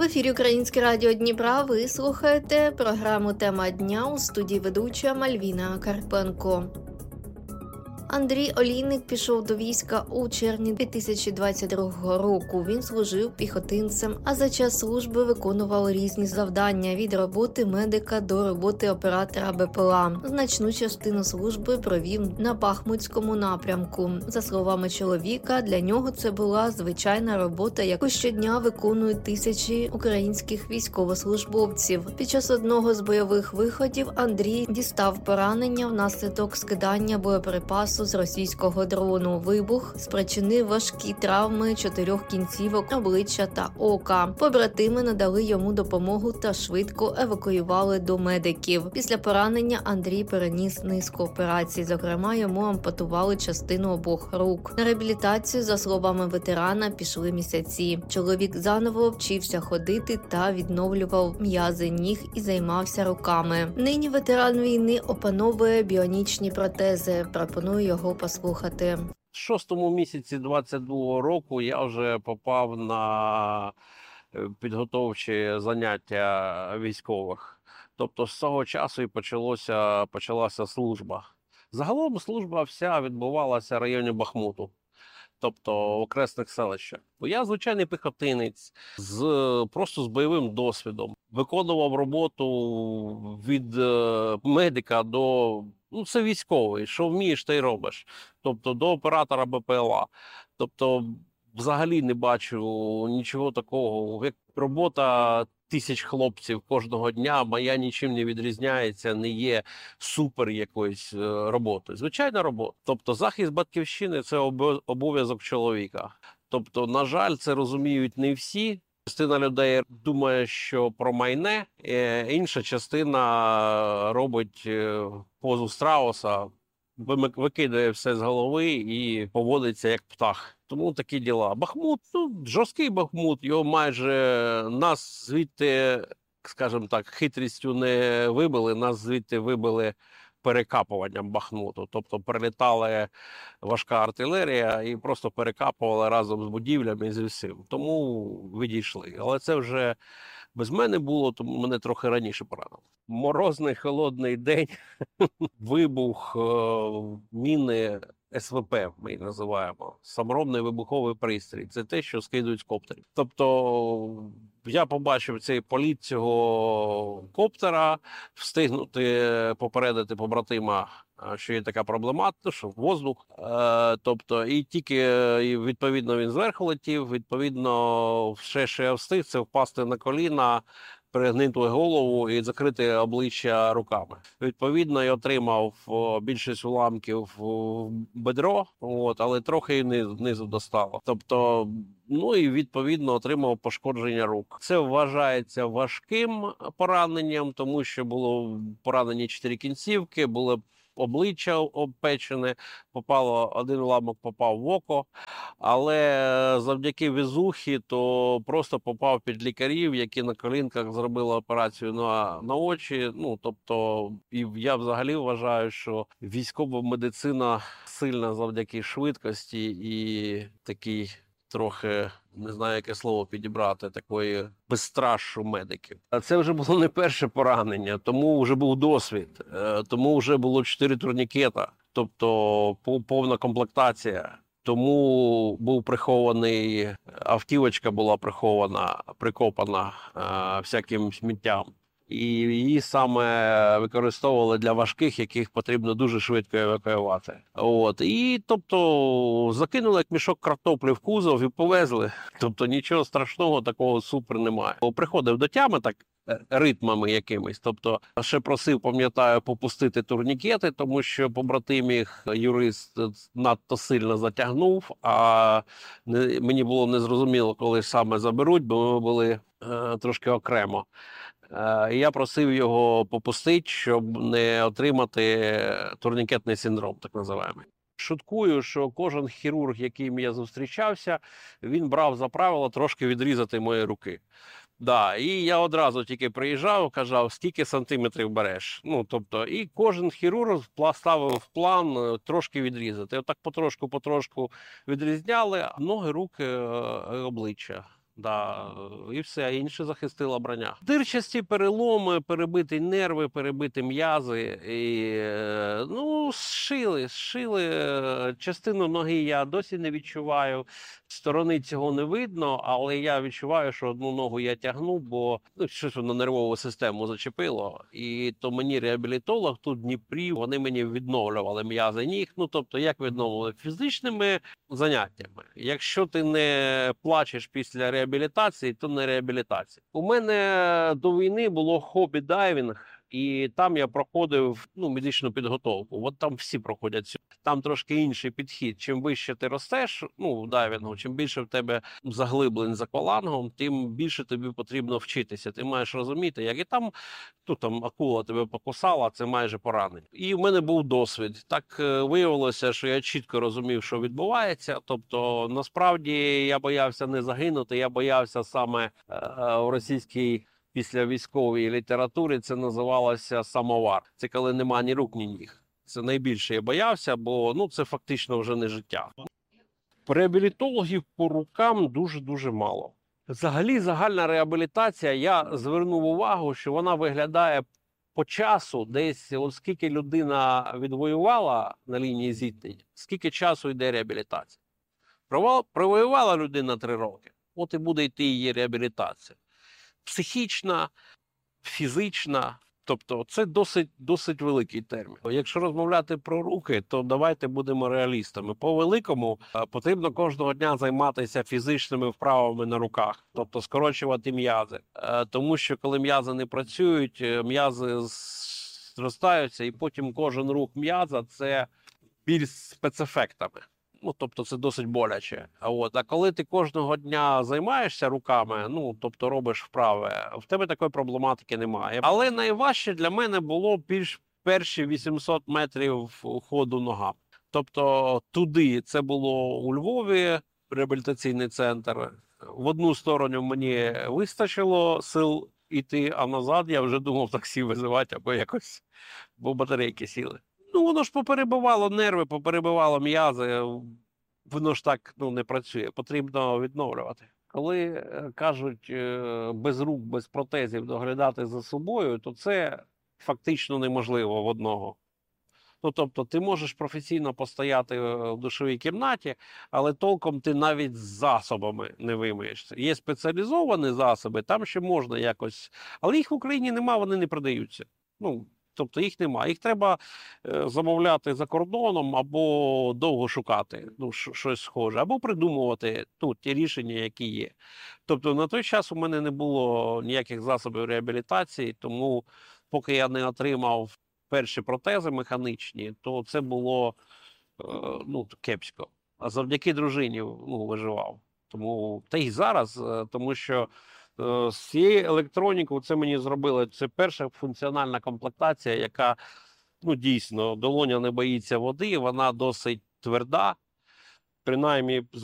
В ефірі Українське радіо Дніпра ви слухаєте програму «Тема дня», у студії ведуча Мальвіна Карпенко. Андрій Олійник пішов до війська у червні 2022 року. Він служив піхотинцем, а за час служби виконував різні завдання – від роботи медика до роботи оператора БПЛА. Значну частину служби провів на Бахмутському напрямку. За словами чоловіка, для нього це була звичайна робота, яку щодня виконують тисячі українських військовослужбовців. Під час одного з бойових виходів Андрій дістав поранення внаслідок скидання боєприпасу з російського дрону. Вибух спричинив важкі травми 4 кінцівок, обличчя та ока. Побратими надали йому допомогу та швидко евакуювали до медиків. Після поранення Андрій переніс низку операцій. Зокрема, йому ампутували частину обох рук. На реабілітацію, за словами ветерана, пішли місяці. Чоловік заново вчився ходити та відновлював м'язи ніг і займався руками. Нині ветеран війни опановує біонічні протези. Пропоную його послухати. В 6-му місяці 22-го року я вже попав на підготовчі заняття військових. Тобто з цього часу і почалася служба. Загалом служба вся відбувалася в районі Бахмуту, тобто в окресних селищах. Бо я звичайний піхотинець, просто з бойовим досвідом. Виконував роботу від медика до... це військовий, що вмієш, те й робиш. Тобто до оператора БПЛА. Тобто взагалі не бачу нічого такого. Як робота тисяч хлопців кожного дня, моя нічим не відрізняється, не є супер якоюсь роботою. Звичайна робота. Тобто захист батьківщини – це обов'язок чоловіка. Тобто, на жаль, це розуміють не всі. Частина людей думає, що про майне, інша частина робить позу страуса, викидає все з голови і поводиться як птах. Тому такі діла. Бахмут, жорсткий Бахмут, його майже нас звідти, скажімо так, хитрістю не вибили, нас звідти вибили перекапуванням Бахмуту. Тобто прилітала важка артилерія і просто перекапували разом з будівлями і з усім. Тому відійшли. Але це вже без мене було, тому мене трохи раніше поранило. Морозний, холодний день, вибух міни СВП, ми їх називаємо. Саморобний вибуховий пристрій. Це те, що скидують з коптерів. Тобто я побачив цей політ цього коптера, встигнути попередити побратима, що є така проблематика, що воздух. Тобто, і тільки, відповідно, він зверху летів, відповідно, що я встиг, це впасти на коліна, перегнути голову і закрити обличчя руками. Відповідно, я отримав більшість уламків в бедро, але трохи і знизу достало. Тобто, і відповідно отримав пошкодження рук. Це вважається важким пораненням, тому що було поранені 4 кінцівки, було обличчя обпечене, один уламок попав в око, але завдяки везухі то просто попав під лікарів, які на колінках зробили операцію на очі. Тобто, і я взагалі вважаю, що військова медицина сильна завдяки швидкості і такій трохи, не знаю, яке слово підібрати, такої безстрашу медиків. А це вже було не перше поранення, тому вже був досвід, тому вже було 4 турнікета, тобто повна комплектація. Тому був прихований, автівочка була прикопана всяким сміттям. І її саме використовували для важких, яких потрібно дуже швидко евакуювати. І, тобто, закинули як мішок картоплі в кузов і повезли. Тобто, нічого страшного, такого супер немає. Приходив до тями так ритмами якимись. Тобто, ще просив, пам'ятаю, попустити турнікети, тому що побратим їх юрист надто сильно затягнув, а мені було незрозуміло, коли саме заберуть, бо ми були трошки окремо. Я просив його попустити, щоб не отримати турнікетний синдром, так називаємо. Шуткую, що кожен хірург, яким я зустрічався, він брав за правило трошки відрізати мої руки. І я одразу тільки приїжджав, казав, скільки сантиметрів береш. І кожен хірург ставив план трошки відрізати. Отак потрошку відрізняли ноги, руки, обличчя. Да, і все, інше захистила броня. Дирчасті переломи, перебиті нерви, перебиті м'язи. І, ну, зшили. Частину ноги я досі не відчуваю. З сторони цього не видно, але я відчуваю, що одну ногу я тягну, бо ну, щось воно нервову систему зачепило. І то мені реабілітолог тут в Дніпрі, вони мені відновлювали м'язи ніг. Ну, тобто, як відновлювали? Фізичними заняттями. Якщо ти не плачеш після реабілітації, то не реабілітація. У мене до війни було хобі-дайвінг, і там я проходив медичну підготовку. От там всі проходять. Там трошки інший підхід. Чим вище ти ростеш, в дайвінгу, чим більше в тебе заглиблень за аквалангом, тим більше тобі потрібно вчитися. Ти маєш розуміти, як і там, там акула тебе покусала, це майже поранення. І в мене був досвід. Так виявилося, що я чітко розумів, що відбувається. Тобто, насправді, я боявся не загинути, я боявся саме в російській післявійськовій літературі це називалося самовар. Це коли нема ні рук, ні ніг. Це найбільше я боявся, бо це фактично вже не життя. Реабілітологів по рукам дуже-дуже мало. Взагалі, загальна реабілітація, я звернув увагу, що вона виглядає по часу, десь оскільки людина відвоювала на лінії зіткнення, скільки часу йде реабілітація. Провоювала людина 3 роки, от і буде йти її реабілітація. Психічна, фізична, тобто це досить великий термін. Якщо розмовляти про руки, то давайте будемо реалістами. По великому потрібно кожного дня займатися фізичними вправами на руках, тобто скорочувати м'язи. Тому що коли м'язи не працюють, м'язи зростаються, і потім кожен рух м'яза – це біль з спецефектами. Тобто це досить боляче. А коли ти кожного дня займаєшся руками, тобто робиш вправи, в тебе такої проблематики немає. Але найважче для мене було перші 800 метрів ходу ногами. Тобто туди це було у Львові, реабілітаційний центр. В одну сторону мені вистачило сил іти, а назад я вже думав таксі визивати або якось, бо батарейки сіли. Воно ж поперебивало нерви, поперебивало м'язи, воно ж так не працює, потрібно відновлювати. Коли кажуть без рук, без протезів доглядати за собою, то це фактично неможливо в одного. Тобто ти можеш професійно постояти в душовій кімнаті, але толком ти навіть з засобами не вимиєшся. Є спеціалізовані засоби, там ще можна якось, але їх в Україні немає, вони не продаються. Тобто їх немає. Їх треба замовляти за кордоном або довго шукати, щось схоже, або придумувати ті рішення, які є. Тобто на той час у мене не було ніяких засобів реабілітації, тому поки я не отримав перші протези механічні, то це було кепсько. А завдяки дружині виживав. Та й зараз, тому що з цією електронікою це мені зробили. Це перша функціональна комплектація, яка, дійсно, долоня не боїться води, вона досить тверда, принаймні